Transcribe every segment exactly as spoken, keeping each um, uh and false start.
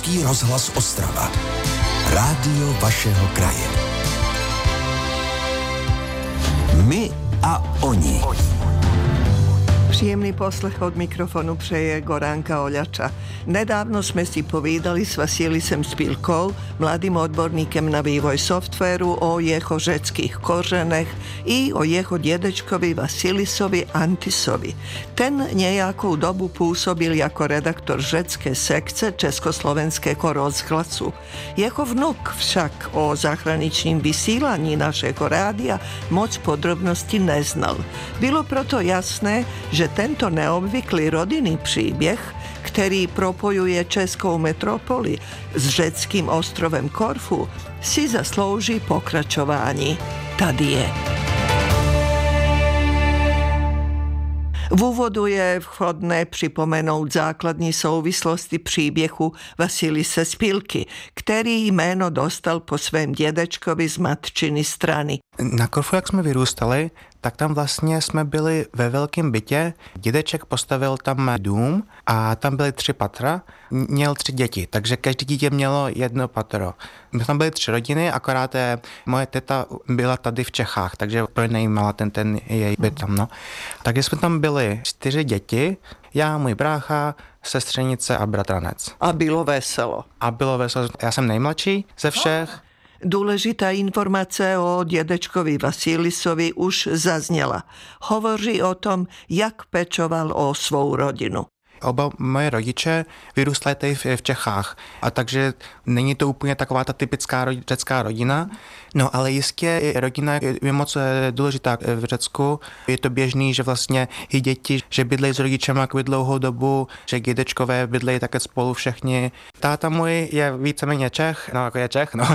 Český rozhlas Ostrava. Rádio vašeho kraje. My a oni. Příjemný poslech od mikrofonu přeje Goránka Oľača. Nedávno sme si povídali s Vasilisem Spilkou, mladým odborníkem na vývoj softvéru, o jeho řeckých kořenech i o jeho dědečkovi Vasilisovi Antisovi. Ten nejakou dobu působil jako redaktor řecké sekce Československého rozhlasu. Jeho vnuk však o zahraničním vysílání našeho rádia moc podrobnosti neznal. Bylo proto jasné, že tento neobvyklý rodinný příběh, který propojuje českou metropoli s řeckým ostrovem Korfu, si zaslouží pokračování. Tady je. V úvodu je vhodné připomenout základní souvislosti příběhu Vasilise Spilky, který jméno dostal po svém dědečkovi z matčiny strany. Na Korfu, jak jsme vyrůstali, tak tam vlastně jsme byli ve velkém bytě. Dědeček postavil tam dům a tam byly tři patra. Měl tři děti, takže každý dítě mělo jedno patro. My tam byly tři rodiny, akorát je, moje teta byla tady v Čechách, takže pronajímala ten, ten její byt tam. No. Takže jsme tam byli čtyři děti, já, můj brácha, sestřenice a bratranec. A bylo veselo. A bylo veselo. Já jsem nejmladší ze všech. Důležitá informace o dědečkovi Vasilisovi už zazněla. Hovoří o tom, jak pečoval o svou rodinu. Oba moje rodiče vyrůstali tady v Čechách, a takže není to úplně taková ta typická řecká rodina, no ale jistě rodina je moc důležitá v Řecku. Je to běžný, že vlastně i děti, že bydlejí s rodičem jakoby dlouhou dobu, že dědečkové bydlejí také spolu všichni. Táta můj je víceméně Čech, no jako je Čech, no.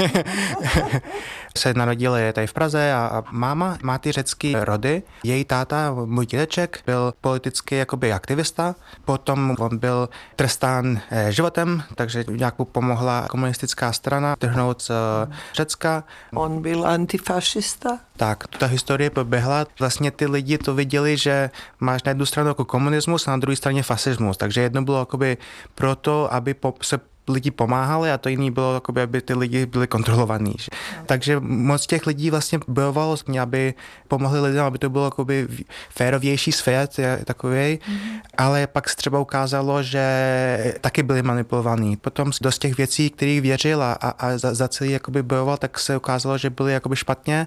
se narodil je tady v Praze a máma má ty řecký rody. Její táta, můj dědeček, byl politický jakoby aktivista. Potom on byl trestán životem, takže nějak mu pomohla komunistická strana trhnout z Řecka. On byl antifašista? Tak, ta historie proběhla. Vlastně ty lidi to viděli, že máš na jednu stranu jako komunismus a na druhé straně fasismus. Takže jedno bylo jakoby proto, aby se lidi pomáhali a to jiný bylo, jakoby, aby ty lidi byli kontrolovaní. No. Takže moc těch lidí vlastně bojovalo, aby pomohli lidem, aby to bylo jakoby férovější svět takový, mm. ale pak se třeba ukázalo, že taky byli manipulovaní. Potom dost těch věcí, kterých věřil a, a za, za celý jakoby bojoval, tak se ukázalo, že byli jakoby špatně.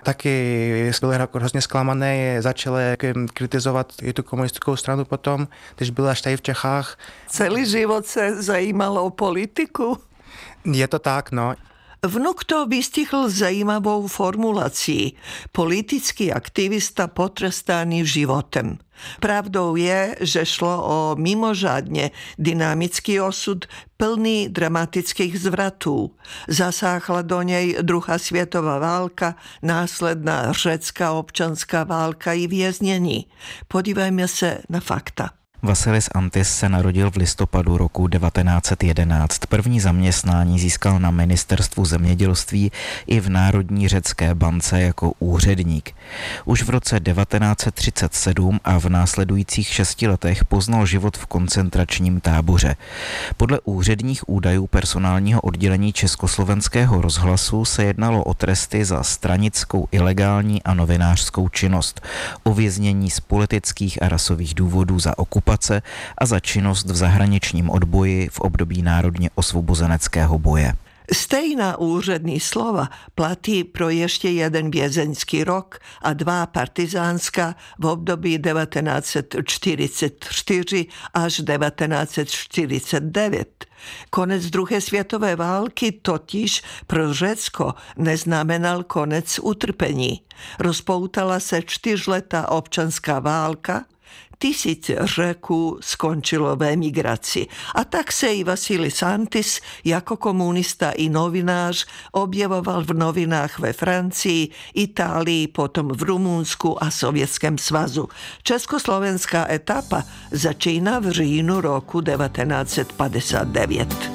Taky byli hrozně zklamaný, začali kritizovat i tu komunistickou stranu potom, když byl až tady v Čechách. Celý život se zajímalo o politiku? Je to tak, no. Vnuk to vystihl zajímavou formulací. Politický aktivista potrestaný životem. Pravdou je, že šlo o mimořádně dynamický osud plný dramatických zvratů. Zasáhla do něj druhá světová válka, následná řecká občanská válka i věznění. Podívejme se na fakta. Vasilis Antis se narodil v listopadu roku devatenáct set jedenáct. První zaměstnání získal na ministerstvu zemědělství i v Národní řecké bance jako úředník. Už v roce devatenáct set třicet sedm a v následujících šesti letech poznal život v koncentračním táboře. Podle úředních údajů personálního oddělení Československého rozhlasu se jednalo o tresty za stranickou, ilegální a novinářskou činnost, uvěznění z politických a rasových důvodů za okupaci a za činnost v zahraničním odboji v období národně osvobozeneckého boje. Stejná úřední slova platí pro ještě jeden vězeňský rok a dva partizánská v období devatenáct set čtyřicet čtyři až devatenáct set čtyřicet devět. Konec druhé světové války totiž pro Řecko neznamenal konec utrpení. Rozpoutala se čtyřletá občanská válka, tisíce Řeků skončilo v emigraci. A tak se i Vasilis Antis jako komunista i novinář objevoval v novinách ve Francii, Itálii, potom v Rumunsku a Sovětském svazu. Československá etapa začíná v říjnu roku devatenáct set padesát devět.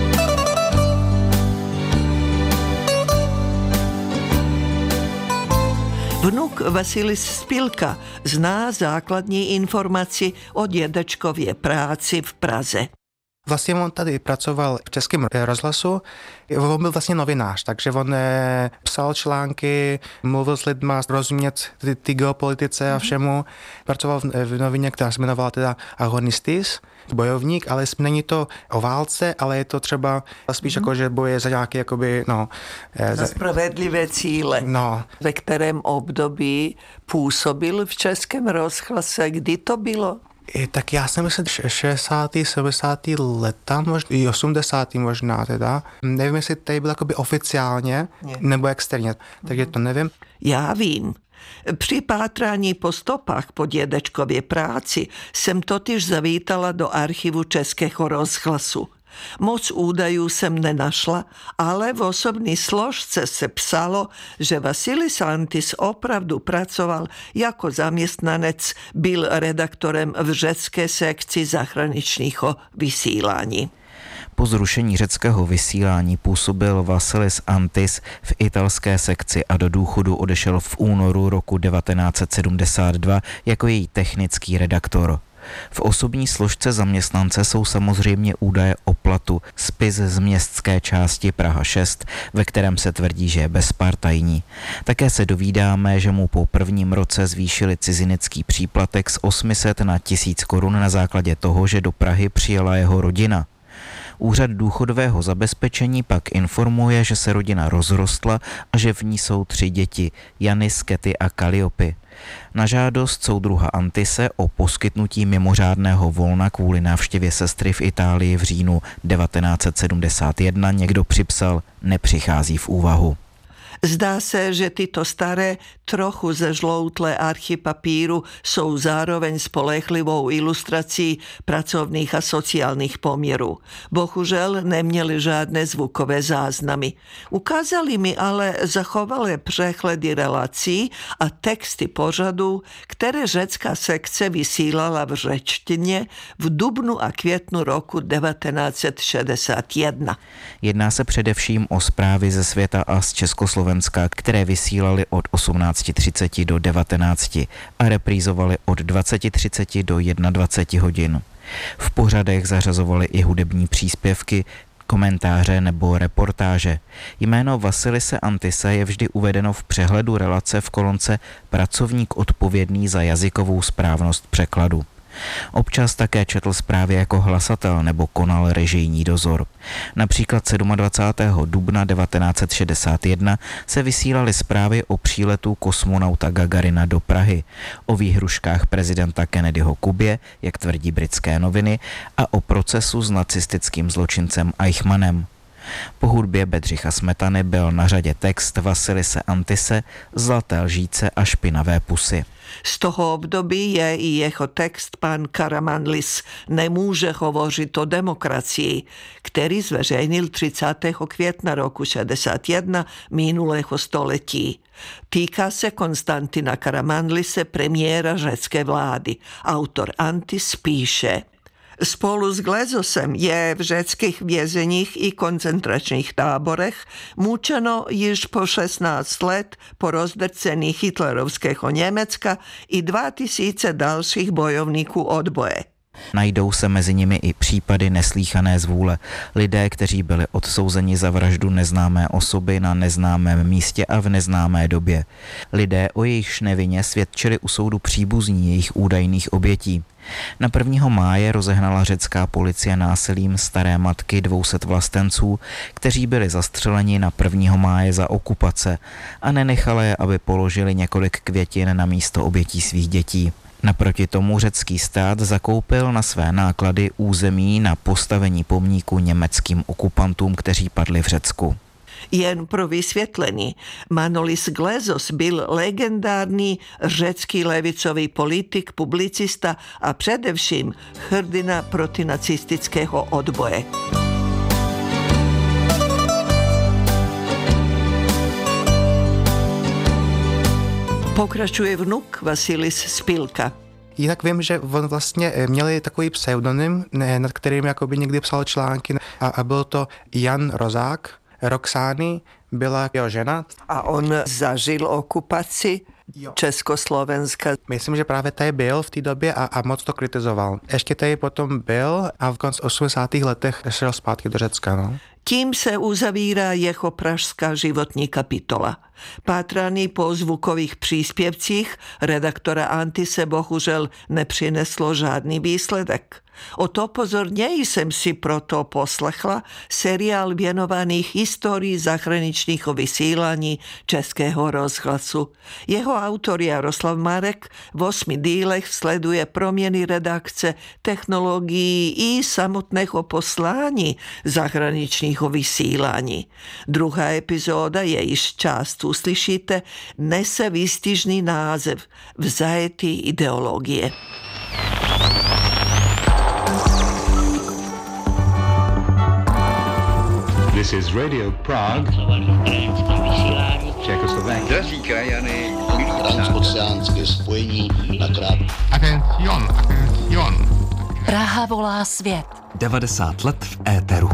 V Vnuk Vasilis Spilka zná základní informaci o dědečkově práci v Praze. Vlastně on tady pracoval v Českém rozhlasu, on byl vlastně novinář, takže on psal články, mluvil s lidma, rozumět ty, ty geopolitice a všemu. Pracoval v novině, která se jmenovala teda Agonistis, bojovník, ale není to o válce, ale je to třeba spíš mm. jako, že boje za nějaké, jakoby, no... Za spravedlivé cíle. No. Ve kterém období působil v Českém rozhlase, kdy to bylo? I, tak já si myslím, že šedesátá, sedmdesátá leta, možná i osmdesátá možná teda. Nevím, jestli tady byl jakoby oficiálně, ne. nebo externě, takže to nevím. Já vím. Při pátrání po stopách po dědečkově práci jsem totiž zavítala do archivu Českého rozhlasu. Moc údajů jsem nenašla, ale v osobní složce se psalo, že Vasilis Antis opravdu pracoval jako zaměstnanec, byl redaktorem v řecké sekci zahraničního vysílání. Po zrušení řeckého vysílání působil Vasilis Antis v italské sekci a do důchodu odešel v únoru roku devatenáct set sedmdesát dva jako její technický redaktor. V osobní složce zaměstnance jsou samozřejmě údaje o platu, spis z městské části Praha šest, ve kterém se tvrdí, že je bezpartajní. Také se dovídáme, že mu po prvním roce zvýšili cizinecký příplatek z osm set na tisíc korun na základě toho, že do Prahy přijela jeho rodina. Úřad důchodového zabezpečení pak informuje, že se rodina rozrostla a že v ní jsou tři děti, Janis, Kety a Kaliopy. Na žádost soudruha Antise o poskytnutí mimořádného volna kvůli návštěvě sestry v Itálii v říjnu devatenáct set sedmdesát jedna někdo připsal, nepřichází v úvahu. Zdá se, že tyto staré, trochu zežloutlé archy papíru jsou zároveň spolehlivou ilustrací pracovných a sociálních poměrů. Bohužel neměli žádné zvukové záznamy. Ukázali mi ale zachovalé přehledy relací a texty pořadů, které řecká sekce vysílala v řečtině v dubnu a květnu roku devatenáct set šedesát jedna. Jedná se především o zprávy ze světa a z Československa, které vysílali od osmnáct třicet do devatenáct a reprízovali od dvacet třicet do dvacet jedna hodin. V pořadech zařazovali i hudební příspěvky, komentáře nebo reportáže. Jméno Vasilise Antise je vždy uvedeno v přehledu relace v kolonce Pracovník odpovědný za jazykovou správnost překladu. Občas také četl zprávy jako hlasatel nebo konal režijní dozor. Například dvacátého sedmého dubna devatenáct set šedesát jedna se vysílaly zprávy o příletu kosmonauta Gagarina do Prahy, o výhruškách prezidenta Kennedyho Kubě, jak tvrdí britské noviny, a o procesu s nacistickým zločincem Eichmannem. Po hudbě Bedřicha Smetany byl na řadě text Vasilise Antise Zlaté lžíce a špinavé pusy. Z toho období je i jeho text Pan Karamanlis nemůže hovořit o demokracii, který zveřejnil třicátého května roku šedesát jedna minulého století. Týká se Konstantina Karamanlise, premiéra řecké vlády. Autor Antis píše: Spolu s Glezosem je v řeckých vězeních i koncentračních táborech mučeno již po šestnáct let po rozdrcení hitlerovského Německa i dva tisíce dalších bojovníků odboje. Najdou se mezi nimi i případy neslýchané zvůle. Lidé, kteří byli odsouzeni za vraždu neznámé osoby na neznámém místě a v neznámé době. Lidé, o jejichž nevině svědčili u soudu příbuzní jejich údajných obětí. Na prvního máje rozehnala řecká policie násilím staré matky dvou set vlastenců, kteří byli zastřeleni na prvního máje za okupace a nenechala je, aby položili několik květin na místo obětí svých dětí. Naproti tomu řecký stát zakoupil na své náklady území na postavení pomníku německým okupantům, kteří padli v Řecku. Jen pro vysvětlení, Manolis Glezos byl legendární řecký levicový politik, publicista a především hrdina protinacistického odboje. Pokračuje vnuk Vasilis Spilka. Jinak vím, že on vlastně měli takový pseudonym, nad kterým jakoby někdy psal články, a, a byl to Jan Rozák. Roxány byla jeho žena. A on zažil okupaci? jo. Československa. Myslím, že právě tady byl v té době a, a moc to kritizoval. Ještě tady potom byl a v konci osmdesátých letech šel zpátky do Řecka. No. Tím se uzavírá jeho pražská životní kapitola. Pátraný po zvukových příspěvcích redaktora Antise bohužel nepřineslo žádný výsledek. O to pozorněji jsem si proto poslechla seriál věnovaný historii zahraničního vysílání Českého rozhlasu. Jeho autor Jaroslav Marek v osmi dílech sleduje proměny redakce, technologií i samotného poslání zahraničního vysílání. Druhá epizoda, jejíž část uslyšíte, nese výstižný název V zajetí ideologie. This is Radio Prague. Czechoslovakia. Drazí krajany, transoceánské spojení na krát. Atención, atención. Praha volá svět. devadesát let v éteru.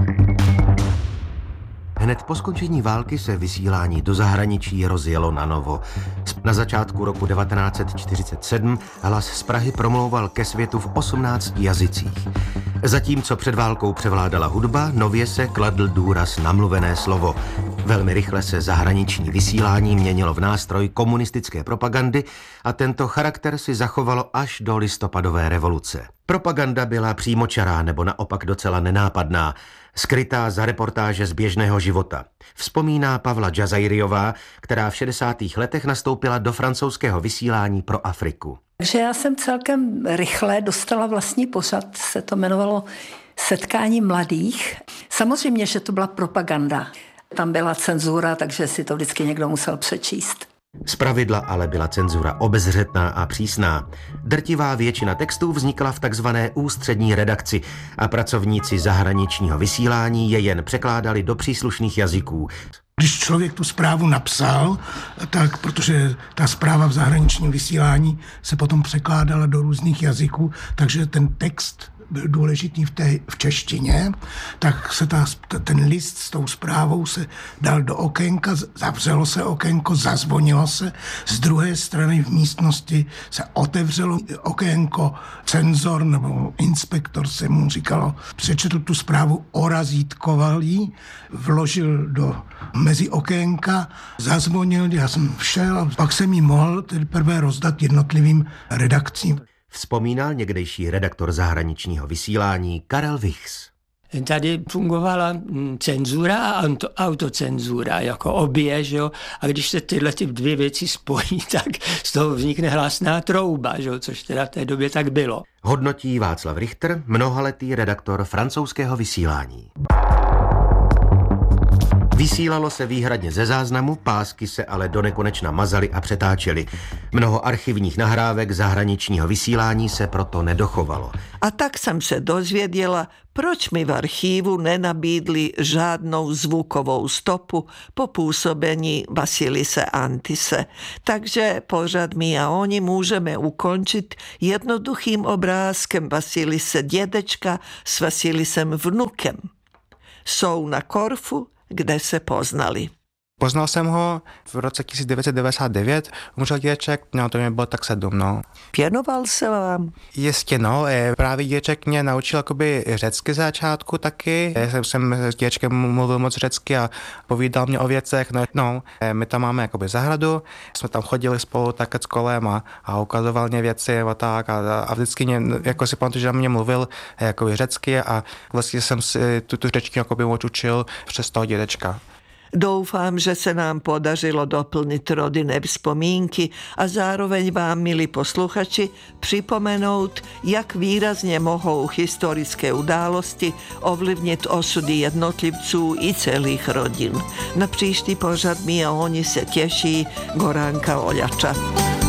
Hned po skončení války se vysílání do zahraničí rozjelo na novo. Na začátku roku devatenáct set čtyřicet sedm hlas z Prahy promlouval ke světu v osmnácti jazycích. Zatímco před válkou převládala hudba, nově se kladl důraz na mluvené slovo. Velmi rychle se zahraniční vysílání měnilo v nástroj komunistické propagandy a tento charakter si zachovalo až do listopadové revoluce. Propaganda byla přímočará nebo naopak docela nenápadná, skrytá za reportáže z běžného života. Vzpomíná Pavla Džazajriová, která v šedesátých letech nastoupila do francouzského vysílání pro Afriku. Takže já jsem celkem rychle dostala vlastní pořad, se to jmenovalo Setkání mladých. Samozřejmě, že to byla propaganda. Tam byla cenzura, takže si to vždycky někdo musel přečíst. Zpravidla ale byla cenzura obezřetná a přísná. Drtivá většina textů vznikla v takzvané ústřední redakci a pracovníci zahraničního vysílání je jen překládali do příslušných jazyků. Když člověk tu zprávu napsal, tak protože ta zpráva v zahraničním vysílání se potom překládala do různých jazyků, takže ten text byl důležitý v, té, v češtině, tak se ta, ten list s tou zprávou se dal do okénka, zavřelo se okénko, zazvonilo se, z druhé strany v místnosti se otevřelo okénko, cenzor nebo inspektor se mu říkalo, přečetl tu zprávu, orazítkoval ji, vložil do mezi okénka, zazvonil, já jsem všel a pak jsem ji mohl teprve rozdat jednotlivým redakcím. Vzpomínal někdejší redaktor zahraničního vysílání Karel Vichs. Tady fungovala cenzura a autocenzura, jako obě, že jo? A když se tyhle ty dvě věci spojí, tak z toho vznikne hlasná trouba, že jo? Což teda v té době tak bylo. Hodnotí Václav Richter, mnohaletý redaktor francouzského vysílání. Vysílalo se výhradně ze záznamu, pásky se ale do nekonečna mazaly a přetáčely. Mnoho archivních nahrávek zahraničního vysílání se proto nedochovalo. A tak jsem se dozvěděla, proč mi v archívu nenabídli žádnou zvukovou stopu po působení Vasilise Antise. Takže pořad My a oni můžeme ukončit jednoduchým obrázkem Vasilise dědečka s Vasilisem vnukem. Jsou na Korfu, kde se poznali. Poznal jsem ho v roce tisíc devět set devadesát devět, umřel dědeček, no to mě bylo tak sedm, no. Věnoval se vám? Jistě, no, právě dědeček mě naučil jakoby řecky začátku taky. Já jsem, jsem s dědečkem mluvil moc řecky a povídal mě o věcech, no, no my tam máme jakoby zahradu, jsme tam chodili spolu tak s kolem a, a ukazoval mě věci a tak a, a vždycky mě, jako si pamatuju, že mě mluvil jakoby řecky a vlastně jsem si tu, tu řečku jakoby moc učil přes toho dědečka. Doufám, že se nám podařilo doplnit rodinné vzpomínky a zároveň vám, milí posluchači, připomenout, jak výrazně mohou historické události ovlivnit osudy jednotlivců i celých rodin. Na příští pořad My a oni se těší Goránka Oljača.